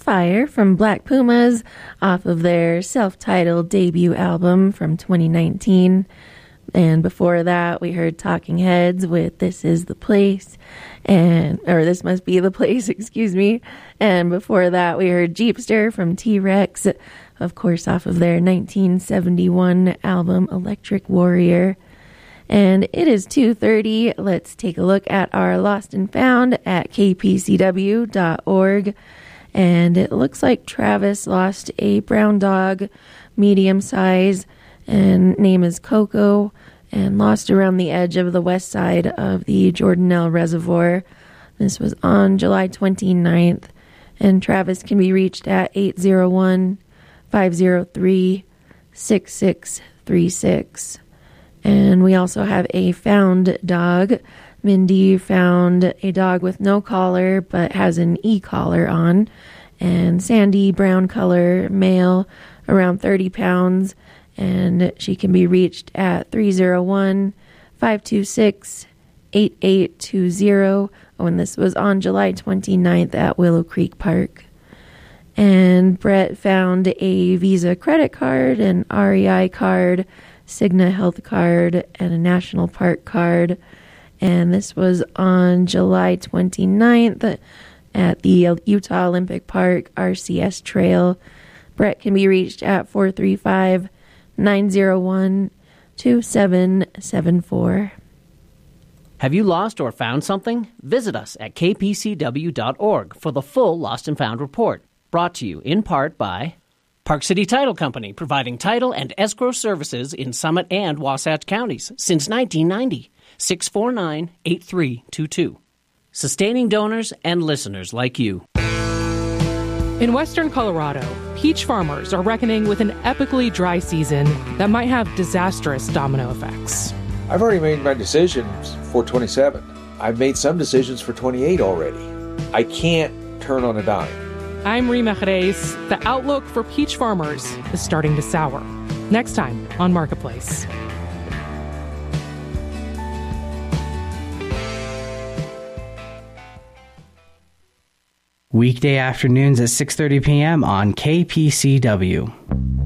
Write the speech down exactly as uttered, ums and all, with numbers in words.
Fire from Black Pumas off of their self-titled debut album from twenty nineteen. And before that, we heard Talking Heads with This Is the Place, and or This Must Be the Place, excuse me. And before that, we heard Jeepster from T-Rex, of course, off of their nineteen seventy-one album Electric Warrior. And it is two thirty. Let's take a look at our Lost and Found at k p c w dot org. And it looks like Travis lost a brown dog, medium size, and name is Coco, and lost around the edge of the west side of the Jordanelle Reservoir. This was on July twenty-ninth. And Travis can be reached at eight zero one, five zero three, six six three six. And we also have a found dog. Mindy found a dog with no collar but has an e-collar on. And sandy brown color, male, around thirty pounds. And she can be reached at three zero one, five two six, eight eight two zero. Oh, and this was on July twenty-ninth at Willow Creek Park. And Brett found a Visa credit card, an R E I card, Cigna Health card, and a National Park card. And this was on July twenty-ninth at the Utah Olympic Park R C S Trail. Brett can be reached at four three five, nine zero one, two seven seven four. Have you lost or found something? Visit us at k p c w dot org for the full Lost and Found report. Brought to you in part by Park City Title Company, providing title and escrow services in Summit and Wasatch counties since nineteen ninety. six four nine, eight three two two. Sustaining donors and listeners like you. In western Colorado, peach farmers are reckoning with an epically dry season that might have disastrous domino effects. I've already made my decisions for twenty-seven. I've made some decisions for twenty-eight already. I can't turn on a dime. I'm Rima Jerez. The outlook for peach farmers is starting to sour. Next time on Marketplace. Weekday afternoons at six thirty p.m. on K P C W.